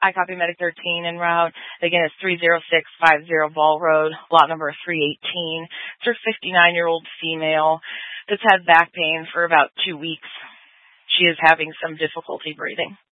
I copy Medic 13 en route. Again, it's 30650 Ball Road, lot number 318. It's her 59-year-old female that's had back pain for about 2 weeks. She is having some difficulty breathing.